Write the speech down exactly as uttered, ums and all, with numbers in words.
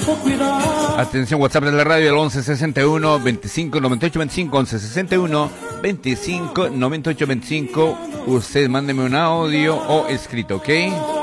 Atención, WhatsApp de la radio, el once sesenta y uno veinticinco noventa y ocho veinticinco, once sesenta y uno veinticinco noventa y ocho veinticinco. Usted mándeme un audio o escrito, ¿ok?